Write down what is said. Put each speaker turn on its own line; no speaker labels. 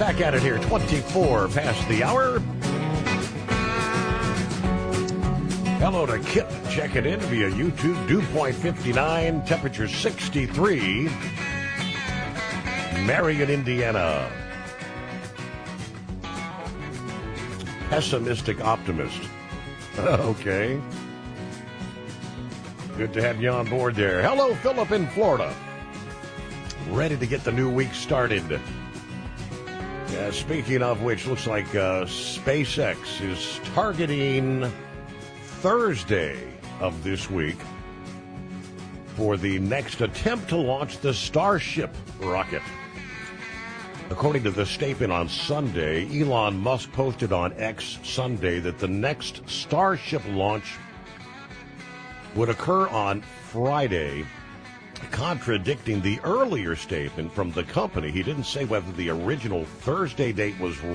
Back at it here, 24 past the hour. Hello to Kip, checking in via YouTube. Dew point 59, temperature 63. Marion, Indiana. Pessimistic optimist. Okay. Good to have you on board there. Hello, Philip in Florida. Ready to get the new week started. Speaking of which, looks like SpaceX is targeting Thursday of this week for the next attempt to launch the Starship rocket. According to the statement on Sunday, Elon Musk posted on X Sunday that the next Starship launch would occur on Friday, contradicting the earlier statement from the company. He didn't say whether the original Thursday date was